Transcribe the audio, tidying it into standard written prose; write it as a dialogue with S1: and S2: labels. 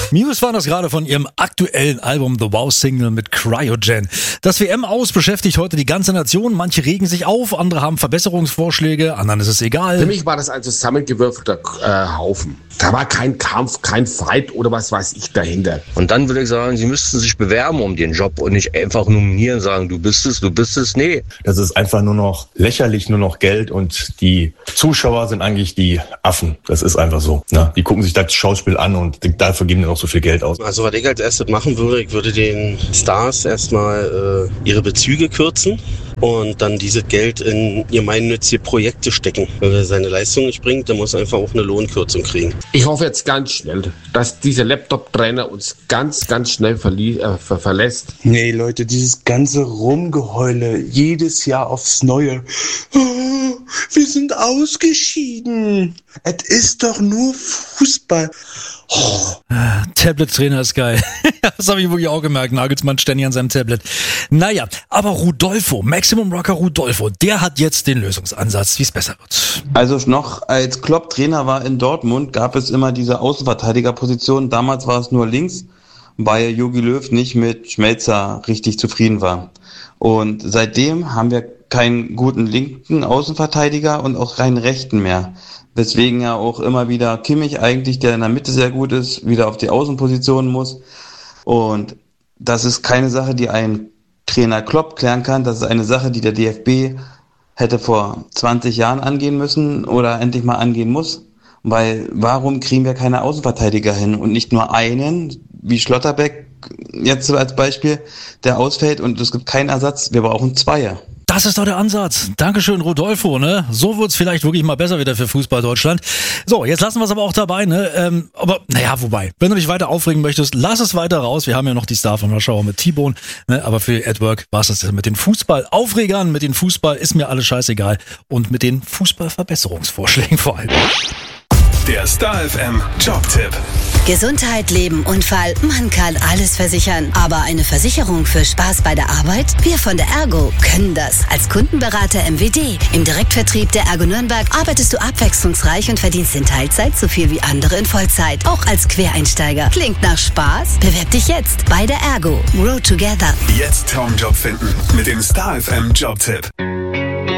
S1: Muse waren das gerade von ihrem aktuellen Album The Wow Single mit Cryogen. Das WM-Aus beschäftigt heute die ganze Nation. Manche regen sich auf, andere haben Verbesserungsvorschläge, anderen ist es egal.
S2: Für mich war das ein zusammengewürfelter Haufen. Da war kein Kampf, kein Fight oder was weiß ich dahinter.
S3: Und dann würde ich sagen, sie müssten sich bewerben um den Job und nicht einfach nominieren und sagen, du bist es. Nee.
S4: Das ist einfach nur noch lächerlich, nur noch Geld und die Zuschauer sind eigentlich die Affen. Das ist einfach so. Ne? Die gucken sich das Schauspiel an und dafür geben dann auch so viel Geld aus.
S5: Also was ich als erstes machen würde, ich würde den Stars erstmal ihre Bezüge kürzen und dann dieses Geld in gemeinnützige Projekte stecken. Wenn er seine Leistung nicht bringt, dann muss er einfach auch eine Lohnkürzung kriegen.
S2: Ich hoffe jetzt ganz schnell, dass dieser Laptop-Trainer uns ganz schnell verlässt.
S6: Nee, Leute, dieses ganze Rumgeheule, jedes Jahr aufs Neue. Oh, wir sind ausgeschieden. Es ist doch nur Fußball.
S1: Oh. Tablet-Trainer ist geil. Das habe ich wirklich auch gemerkt. Nagelsmann ständig an seinem Tablet. Naja, aber Rodolfo, Maximum Rocker Rodolfo, der hat jetzt den Lösungsansatz, wie es besser wird.
S7: Also noch als Klopp Trainer war in Dortmund, gab es immer diese Außenverteidigerposition. Damals war es nur links, weil Jogi Löw nicht mit Schmelzer richtig zufrieden war. Und seitdem haben wir keinen guten linken Außenverteidiger und auch keinen rechten mehr. Weswegen ja auch immer wieder Kimmich eigentlich, der in der Mitte sehr gut ist, wieder auf die Außenposition muss. Und das ist keine Sache, die ein Trainer Klopp klären kann. Das ist eine Sache, die der DFB hätte vor 20 Jahren angehen müssen oder endlich mal angehen muss. Weil warum kriegen wir keine Außenverteidiger hin und nicht nur einen, wie Schlotterbeck jetzt als Beispiel, der ausfällt und es gibt keinen Ersatz. Wir brauchen Zweier.
S1: Das ist doch der Ansatz. Dankeschön, Rodolfo, ne? So wird's vielleicht wirklich mal besser wieder für Fußball Deutschland. So, jetzt lassen wir es aber auch dabei, ne? Aber, naja, wobei, wenn du dich weiter aufregen möchtest, lass es weiter raus. Wir haben ja noch die Star von Warschauer mit T-Bone, ne? Aber für Adwork war es das mit den Fußballaufregern, mit den Fußball ist mir alles scheißegal und mit den Fußballverbesserungsvorschlägen vor allem.
S8: Der Star FM Jobtipp.
S9: Gesundheit, Leben, Unfall, man kann alles versichern. Aber eine Versicherung für Spaß bei der Arbeit? Wir von der Ergo können das. Als Kundenberater MWD im Direktvertrieb der Ergo Nürnberg arbeitest du abwechslungsreich und verdienst in Teilzeit so viel wie andere in Vollzeit. Auch als Quereinsteiger. Klingt nach Spaß? Bewerb dich jetzt bei der Ergo. Grow together.
S8: Jetzt Traumjob finden mit dem Star FM Jobtipp.